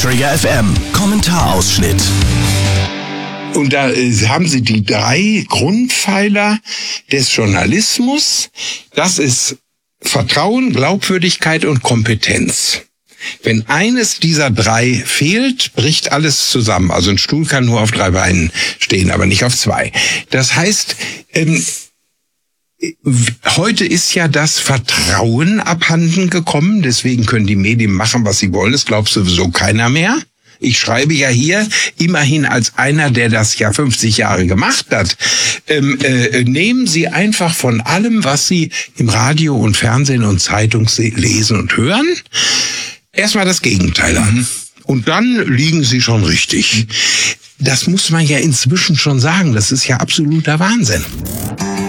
Trigger FM Kommentarausschnitt. Und da haben Sie die 3 Grundpfeiler des Journalismus. Das ist Vertrauen, Glaubwürdigkeit und Kompetenz. Wenn eines dieser 3 fehlt, bricht alles zusammen. Also ein Stuhl kann nur auf 3 Beinen stehen, aber nicht auf 2. Das heißt, heute ist ja das Vertrauen abhanden gekommen. Deswegen können die Medien machen, was sie wollen. Das glaubt sowieso keiner mehr. Ich schreibe ja hier immerhin als einer, der das ja 50 Jahre gemacht hat. Nehmen Sie einfach von allem, was Sie im Radio und Fernsehen und Zeitung lesen und hören, erstmal das Gegenteil an. Und dann liegen Sie schon richtig. Das muss man ja inzwischen schon sagen. Das ist ja absoluter Wahnsinn.